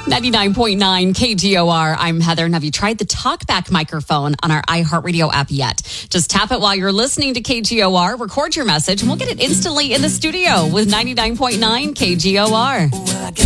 99.9 KGOR. I'm Heather. And have you tried the TalkBack microphone on our iHeartRadio app yet? Just tap it while you're listening to KGOR, record your message, and we'll get it instantly in the studio with 99.9 KGOR.